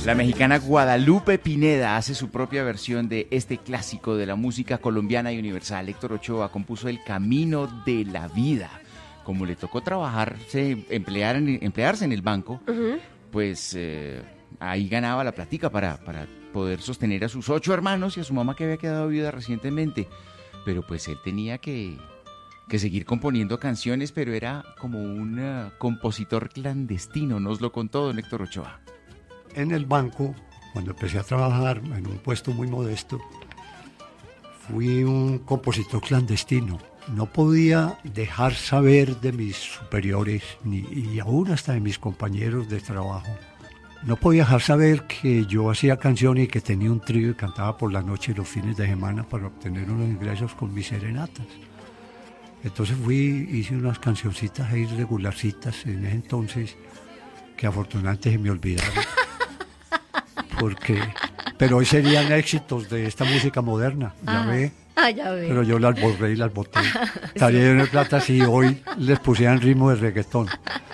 La mexicana Guadalupe Pineda hace su propia versión de este clásico de la música colombiana y universal. Héctor Ochoa compuso El Camino de la Vida. Como le tocó emplearse en el banco, pues ahí ganaba la platica para poder sostener a sus 8 hermanos y a su mamá que había quedado viuda recientemente. Pero pues él tenía que seguir componiendo canciones, pero era como un compositor clandestino, nos lo contó don Héctor Ochoa. En el banco, cuando empecé a trabajar en un puesto muy modesto, fui un compositor clandestino. No podía dejar saber de mis superiores, y aún hasta de mis compañeros de trabajo. No podía dejar saber que yo hacía canciones y que tenía un trío y cantaba por la noche y los fines de semana para obtener unos ingresos con mis serenatas. Entonces hice unas cancioncitas ahí regularcitas en ese entonces, que afortunadamente se me olvidaron. Pero hoy serían éxitos de esta música moderna, ya ve. Ya ve. Pero yo las borré y las boté. Estaría en plata si hoy les pusieran ritmo de reggaetón.